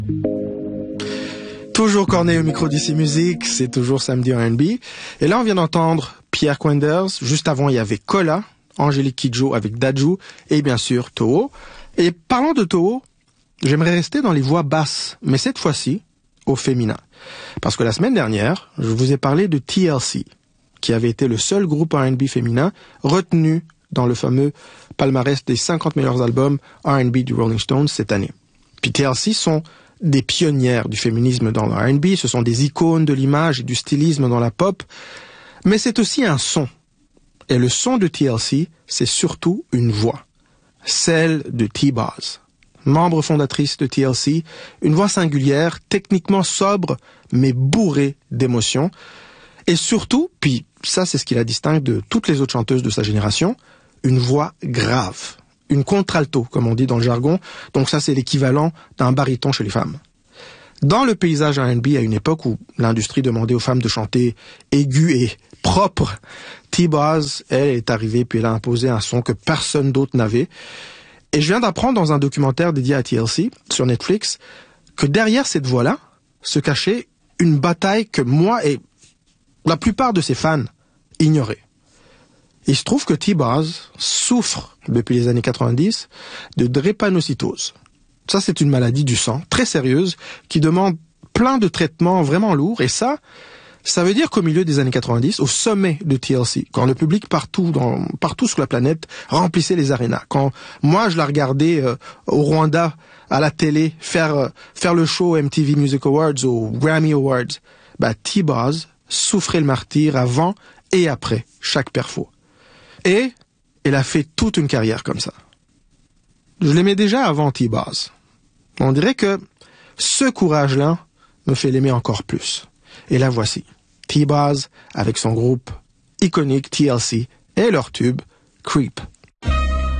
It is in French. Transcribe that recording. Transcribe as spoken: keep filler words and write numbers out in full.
Toujours Corneille au micro d'ici Musique, c'est toujours samedi R and B. Et là, on vient d'entendre Pierre Quenders. Juste avant, il y avait Kola, Angélique Kidjo avec Dadju et bien sûr Toho. Et parlant de Toho, j'aimerais rester dans les voix basses, mais cette fois-ci, au féminin. Parce que la semaine dernière, je vous ai parlé de T L C, qui avait été le seul groupe R and B féminin retenu dans le fameux palmarès des cinquante meilleurs albums R and B du Rolling Stones cette année. Puis T L C sont des pionnières du féminisme dans le R and B, ce sont des icônes de l'image et du stylisme dans la pop, mais c'est aussi un son. Et le son de T L C, c'est surtout une voix, celle de T-Boz. Membre fondatrice de T L C, une voix singulière, techniquement sobre, mais bourrée d'émotions. Et surtout, puis ça c'est ce qui la distingue de toutes les autres chanteuses de sa génération, une voix grave. Une contralto, comme on dit dans le jargon. Donc ça c'est l'équivalent d'un baryton chez les femmes. Dans le paysage R and B, à une époque où l'industrie demandait aux femmes de chanter aigu et propre, T-Boz, elle, est arrivée puis elle a imposé un son que personne d'autre n'avait. Et je viens d'apprendre dans un documentaire dédié à T L C, sur Netflix, que derrière cette voix-là se cachait une bataille que moi et la plupart de ses fans ignoraient. Il se trouve que T-Boz souffre, depuis les années quatre-vingt-dix, de drépanocytose. Ça, c'est une maladie du sang, très sérieuse, qui demande plein de traitements vraiment lourds. Et ça, ça veut dire qu'au milieu des années quatre-vingt-dix, au sommet de T L C, quand le public partout, dans, partout sur la planète remplissait les arénas, quand moi je la regardais euh, au Rwanda, à la télé, faire, euh, faire le show M T V Music Awards, aux Grammy Awards, bah, T-Boz souffrait le martyre avant et après chaque perfo. Et elle a fait toute une carrière comme ça. Je l'aimais déjà avant T-Boz. On dirait que ce courage-là me fait l'aimer encore plus. Et la voici, T-Boz avec son groupe iconique T L C et leur tube Creep.